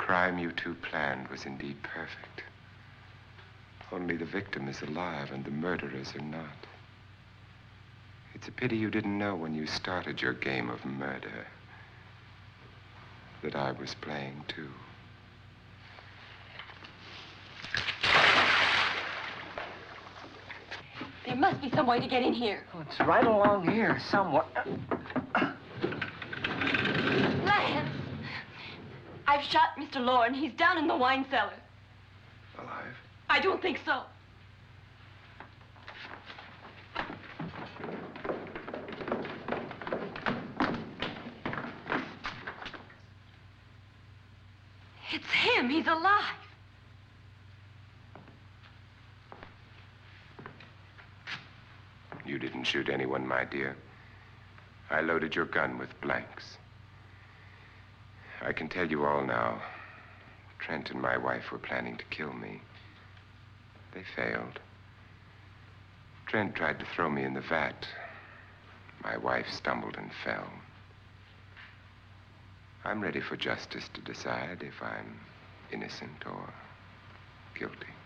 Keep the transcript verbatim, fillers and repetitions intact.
crime you two planned was indeed perfect. Only the victim is alive and the murderers are not. It's a pity you didn't know when you started your game of murder that I was playing too. There must be some way to get in here. Oh, it's right along here somewhere. Lance! I've shot Mister Loren. He's down in the wine cellar. Alive? I don't think so. It's him. He's alive. You didn't shoot anyone, my dear. I loaded your gun with blanks. I can tell you all now. Trent and my wife were planning to kill me. They failed. Trent tried to throw me in the vat. My wife stumbled and fell. I'm ready for justice to decide if I'm innocent or guilty.